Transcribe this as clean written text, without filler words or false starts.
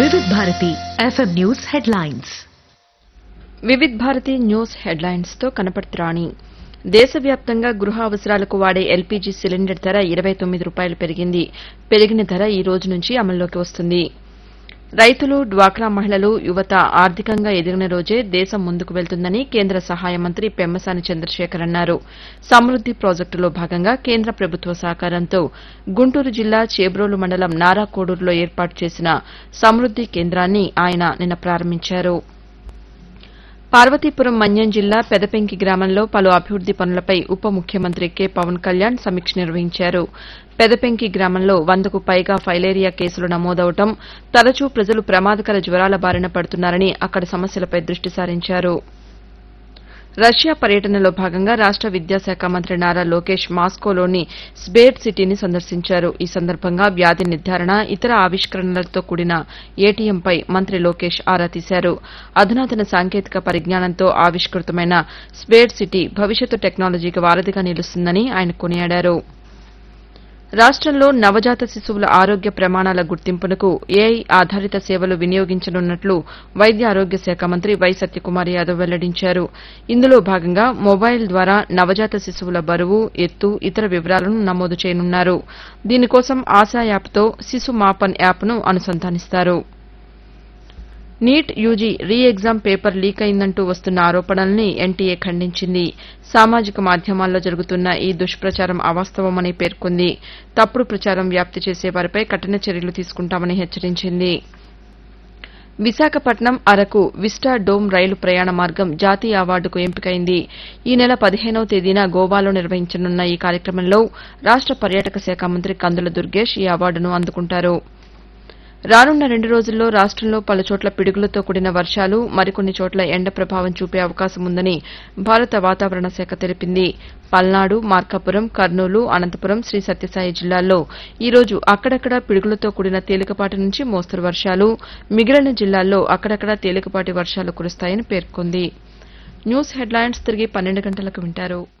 వివిధ Bharati FM news headlines. వివిధ Bharati news headlines తో కనపడుతురాణి. దేశవ్యాప్తంగా గృహ అవసరాలకు వాడే ఎల్పీజీ సిలిండర్ ధర ₹29 పెరిగింది. పెరిగిన ధర ఈ రోజు నుంచి అమల్లోకి వస్తుంది. రైతులు, డ్వాక్రా మహిళలు, యువత ఆర్థికంగా ఎదిగిన రోజే దేశం ముందుకు వెళ్తుందని కేంద్ర సహాయ మంత్రి పెమ్మసాని చంద్రశేఖర్ అన్నారు. సమృద్ది ప్రాజెక్టులో భాగంగా కేంద్ర ప్రభుత్వ సహకారంతో గుంటూరు జిల్లా చేబ్రోలు మండలం నారాకోడూరులో ఏర్పాటు చేసిన సమృద్ది కేంద్రాన్ని ఆయన నిన్న ప్రారంభించారు. పార్వతీపురం మన్యం జిల్లా పెదపెంకి గ్రామంలో పలు అభివృద్ది పనులపై ఉప ముఖ్యమంత్రి కె పవన్ కళ్యాణ్ సమీక్ష నిర్వహించారు. పెదపెంకి గ్రామంలో 100కు పైగా ఫైలేరియా కేసులు నమోదవడం, తరచూ ప్రజలు ప్రమాదకర జ్వరాల బారిన పడుతున్నారని అక్కడి సమస్యలపై దృష్టి సారించారు. రష్యా పర్యటనలో భాగంగా రాష్ట విద్యాశాఖ మంత్రి నారా లోకేష్ మాస్కోలోని స్బేర్ సిటీని సందర్శించారు. ఈ సందర్భంగా వ్యాధి నిర్ధారణ, ఇతర ఆవిష్కరణలతో కూడిన ఏటీఎంపై మంత్రి లోకేష్ ఆరా తీశారు. అధునాతన సాంకేతిక పరిజ్ఞానంతో ఆవిష్కృతమైన స్బేర్ సిటీ భవిష్యత్తు టెక్నాలజీకి వారధిగా నిలుస్తుందని ఆయన కొనియాడారు. రాష్టంలో నవజాత శిశువుల ఆరోగ్య ప్రమాణాల గుర్తింపునకు ఏఐ ఆధారిత సేవలు వినియోగించనున్నట్లు వైద్య ఆరోగ్య శాఖ మంత్రి వై సత్యకుమార్ యాదవ్ వెల్లడించారు. ఇందులో భాగంగా మొబైల్ ద్వారా నవజాత శిశువుల బరువు, ఎత్తు, ఇతర వివరాలను నమోదు చేయనున్నారు. దీనికోసం ఆశా యాప్తో శిశు మాపన్ యాప్ను అనుసంధానిస్తారు. NEET UG re exam paper leak అయిందంటూ వస్తున్న ఆరోపణల్ని ఎన్టీఏ ఖండించింది. సామాజిక మాధ్యమాల్లో జరుగుతున్న ఈ దుష్ప్రచారం అవాస్తవమని పేర్కొంది. తప్పుడు ప్రచారం వ్యాప్తి చేసేవారిపై కఠిన చర్యలు తీసుకుంటామని హెచ్చరించింది. విశాఖపట్నం అరకు విస్టా డోమ్ రైలు ప్రయాణ మార్గం జాతీయ అవార్డుకు ఎంపికైంది. ఈ నెల 15వ తేదీన గోవాలో నిర్వహించనున్న ఈ కార్యక్రమంలో రాష్ట పర్యాటక శాఖ మంత్రి కందుల దుర్గేష్ ఈ అవార్డును అందుకుంటారు. రానున్న 2 రోజుల్లో రాష్టంలో పలుచోట్ల పిడుగులతో కూడిన వర్షాలు, మరికొన్ని చోట్ల ఎండ ప్రభావం చూపే అవకాశం ఉందని భారత వాతావరణ శాఖ తెలిపింది. పల్నాడు, మార్కాపురం, కర్నూలు, అనంతపురం, శ్రీ సత్యసాయి జిల్లాల్లో ఈ రోజు అక్కడక్కడా పిడుగులతో కూడిన తేలికపాటి నుంచి మోస్తరు వర్షాలు, మిగిలిన జిల్లాల్లో అక్కడక్కడా తేలికపాటి వర్షాలు కురుస్తాయని పేర్కొంది. న్యూస్ హెడ్లైన్స్ తిరిగి 12 గంటలకు వింటారు.